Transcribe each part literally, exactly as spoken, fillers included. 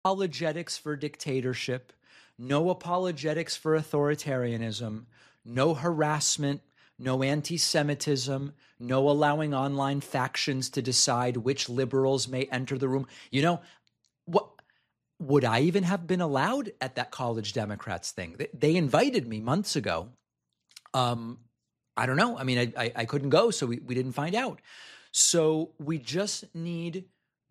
apologetics for dictatorship, no apologetics for authoritarianism, no harassment, no anti-Semitism, no allowing online factions to decide which liberals may enter the room. You know, what would I even have been allowed at that college Democrats thing? They, they invited me months ago. Um, I don't know. I mean, I, I, I couldn't go, so we, we didn't find out. So we just need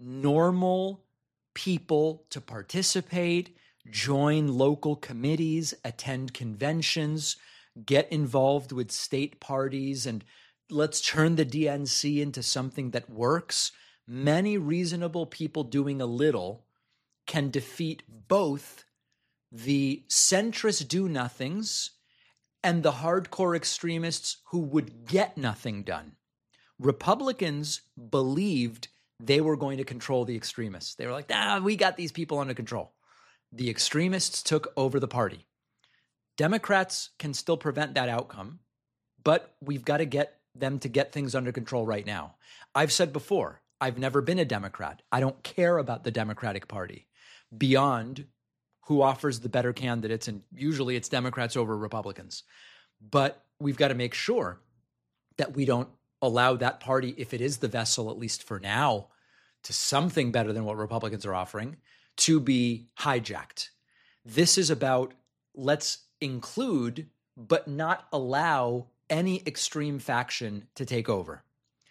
normal people to participate, join local committees, attend conventions, get involved with state parties, and let's turn the D N C into something that works. Many reasonable people doing a little can defeat both the centrist do-nothings and the hardcore extremists who would get nothing done. Republicans believed they were going to control the extremists. They were like, ah, we got these people under control. The extremists took over the party. Democrats can still prevent that outcome, but we've got to get them to get things under control right now. I've said before, I've never been a Democrat. I don't care about the Democratic Party beyond who offers the better candidates, and usually it's Democrats over Republicans. But we've got to make sure that we don't allow that party, if it is the vessel, at least for now, to something better than what Republicans are offering, to be hijacked. This is about let's include but not allow any extreme faction to take over.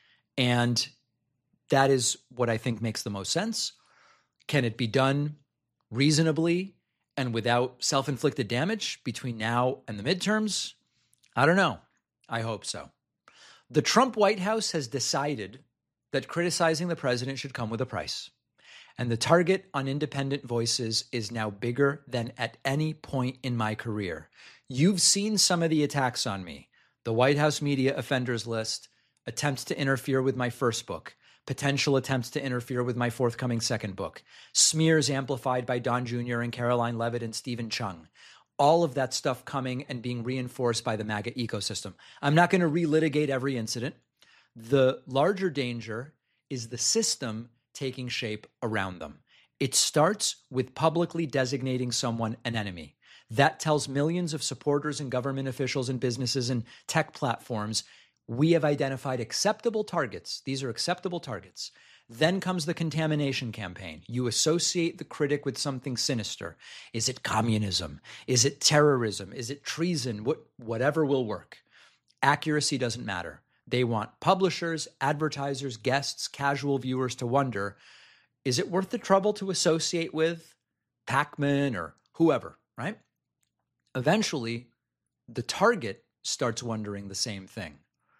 And that is what I think makes the most sense. Can it be done reasonably and without self-inflicted damage between now and the midterms? I don't know. I hope so. The Trump White House has decided that criticizing the president should come with a price. And the target on independent voices is now bigger than at any point in my career. You've seen some of the attacks on me. The White House Media Offenders List, attempts to interfere with my first book, potential attempts to interfere with my forthcoming second book, smears amplified by Don Junior and Caroline Levitt and Stephen Chung. All of that stuff coming and being reinforced by the MAGA ecosystem. I'm not going to relitigate every incident. The larger danger is the system taking shape around them. It starts with publicly designating someone an enemy. That tells millions of supporters and government officials and businesses and tech platforms, we have identified acceptable targets. These are acceptable targets. Then comes the contamination campaign. You associate the critic with something sinister. Is it communism? Is it terrorism? Is it treason? What, whatever will work. Accuracy doesn't matter. They want publishers, advertisers, guests, casual viewers to wonder, is it worth the trouble to associate with Pac-Man or whoever, right? Eventually, the target starts wondering the same thing.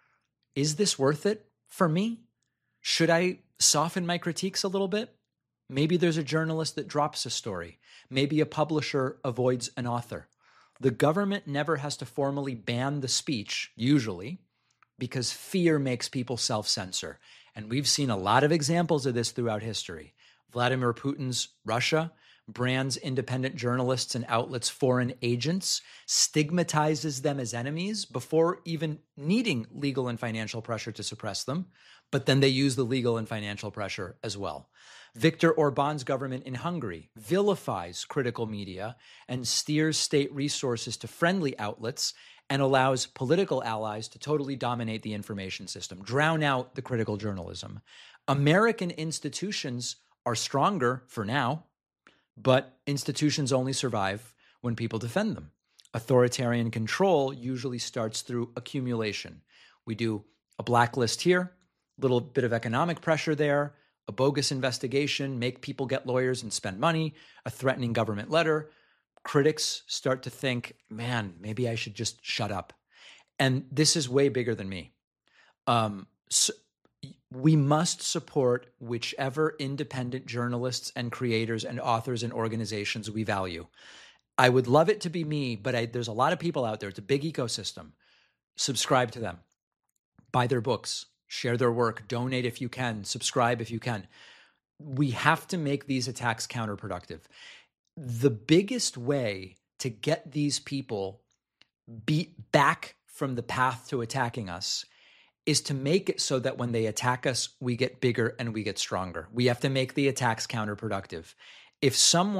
Is this worth it for me? Should I soften my critiques a little bit? Maybe there's a journalist that drops a story. Maybe a publisher avoids an author. The government never has to formally ban the speech, usually, because fear makes people self-censor. And we've seen a lot of examples of this throughout history. Vladimir Putin's Russia brands independent journalists and outlets foreign agents, stigmatizes them as enemies before even needing legal and financial pressure to suppress them. But then they use the legal and financial pressure as well. Viktor Orban's government in Hungary vilifies critical media and steers state resources to friendly outlets and allows political allies to totally dominate the information system, drown out the critical journalism. American institutions are stronger for now, but institutions only survive when people defend them. Authoritarian control usually starts through accumulation. We do a blacklist here, a little bit of economic pressure there, a bogus investigation, make people get lawyers and spend money, a threatening government letter. Critics start to think, man, maybe I should just shut up. And this is way bigger than me. Um, so we must support whichever independent journalists and creators and authors and organizations we value. I would love it to be me, but I, there's a lot of people out there. It's a big ecosystem. Subscribe to them. Buy their books. Share their work. Donate if you can. Subscribe if you can. We have to make these attacks counterproductive. The biggest way to get these people beat back from the path to attacking us is to make it so that when they attack us, we get bigger and we get stronger. We have to make the attacks counterproductive. if someone